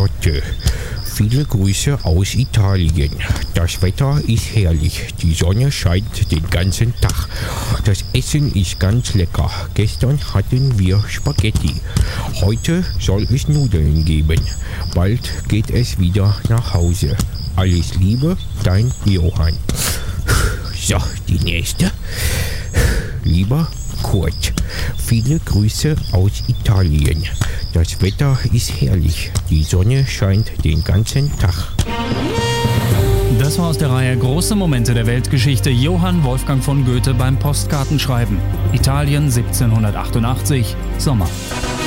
Lotte. Viele Grüße aus Italien. Das Wetter ist herrlich. Die Sonne scheint den ganzen Tag. Das Essen ist ganz lecker. Gestern hatten wir Spaghetti. Heute soll es Nudeln geben. Bald geht es wieder nach Hause. Alles Liebe, dein Johann. So, die nächste. Lieber Kurt, viele Grüße aus Italien. Das Wetter ist herrlich. Die Sonne scheint den ganzen Tag. Das war aus der Reihe Große Momente der Weltgeschichte. Johann Wolfgang von Goethe beim Postkartenschreiben. Italien 1788, Sommer.